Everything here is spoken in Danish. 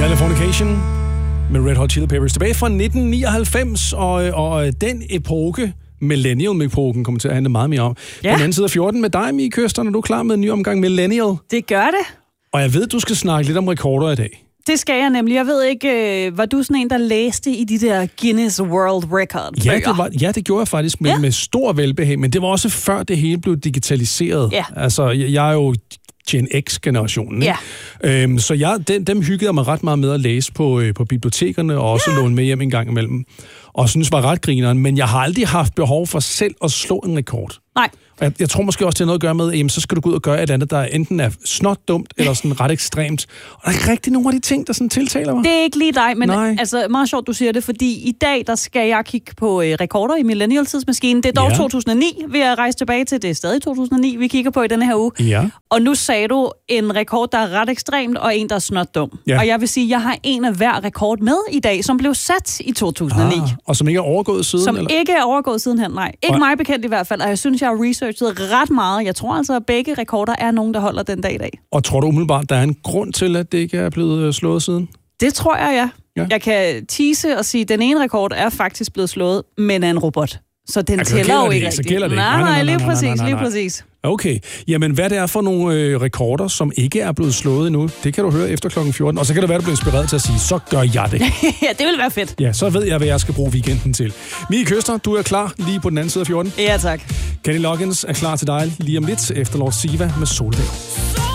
Californication med Red Hot Chili Peppers. Tilbage fra 1999, og den epoke, Millennium-epoken, kommer til at handle meget mere om. Ja. På den anden side af 14 med dig, Mie Køster, når du er klar med en ny omgang Millennial. Det gør det. Og jeg ved, du skal snakke lidt om rekorder i dag. Det skal jeg nemlig. Jeg ved ikke, var du sådan en, der læste i de der Guinness World Record? Ja, det gjorde jeg faktisk med stor velbehag, men det var også før det hele blev digitaliseret. Ja. Altså, jeg er jo Gen X-generationen. Ja. Så dem hyggede jeg mig ret meget med at læse på bibliotekerne, og også låne med hjem en gang imellem. Og synes var ret grineren, men jeg har aldrig haft behov for selv at slå en rekord. Nej. Jeg tror måske også, det har noget at gøre med, så skal du gå ud og gøre et andet, der enten er snot dumt, eller sådan ret ekstremt. Og der er ikke rigtig nogen af de ting, der sådan tiltaler mig. Det er ikke lige dig, men altså meget sjovt, du siger det, fordi i dag, der skal jeg kigge på rekorder i Millennial-tidsmaskinen. Det er dog 2009, vi er rejst tilbage til. Det er stadig 2009, vi kigger på i denne her uge. Ja. Og nu sagde du en rekord, der er ret ekstremt, og en, der er snot dum. Ja. Og jeg vil sige, jeg har en af hver rekord med i dag, som blev sat i 2009. Og som ikke er overgået siden? Som ikke er overgået sidenhen, nej. Ikke mig bekendt i hvert fald, og jeg synes, jeg har researchet ret meget. Jeg tror altså, at begge rekorder er nogen, der holder den dag i dag. Og tror du umiddelbart, der er en grund til, at det ikke er blevet slået siden? Det tror jeg, ja. Jeg kan tease og sige, at den ene rekord er faktisk blevet slået, men af en robot. Så den tæller jo ikke rigtigt. Så gælder det ikke. Nej, lige præcis. Okay, jamen hvad det er for nogle rekorder, som ikke er blevet slået endnu, det kan du høre efter klokken 14, og så kan det være, du bliver inspireret til at sige, så gør jeg det. Ja, det vil være fedt. Ja, så ved jeg, hvad jeg skal bruge weekenden til. Mie Køster, du er klar lige på den anden side af 14. Ja, tak. Kenny Loggins er klar til dig lige om lidt efter Lord Siva med Soldag.